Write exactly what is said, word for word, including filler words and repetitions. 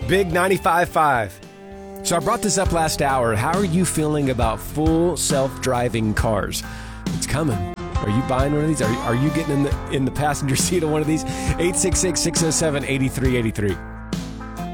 Big ninety-five point five. So I brought this up last hour. How are you feeling about full self-driving cars? It's coming. Are you buying one of these? Are, are you getting in the in the passenger seat of one of these? eight six six, six oh seven, eight three eight three.